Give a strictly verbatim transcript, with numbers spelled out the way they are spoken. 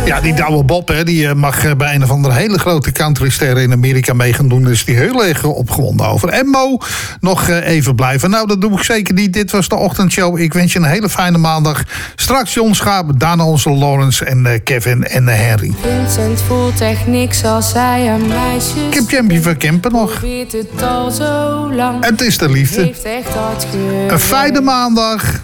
Ja, die Douwe Bob, hè, die mag bij een of andere hele grote countryster in Amerika mee gaan doen. Dus die heel erg opgewonden over. En Mo, nog even blijven. Nou, dat doe ik zeker niet. Dit was de ochtendshow. Ik wens je een hele fijne maandag. Straks John Schaap, daarna onze Lawrence en Kevin en Henry. Vincent voelt echt niks als zij een meisje. Ik heb Champion van Kempen nog. Het al zo lang. Het is de liefde. Heeft echt hard gewerkt. Een fijne maandag.